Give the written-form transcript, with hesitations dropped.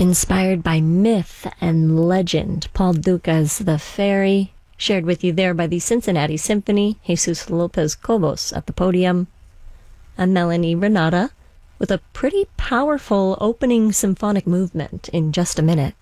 Inspired by myth and legend, Paul Dukas' The Fairy, shared with you there by the Cincinnati Symphony, Jesus Lopez Cobos at the podium, and Melanie Renata with a pretty powerful opening symphonic movement in just a minute.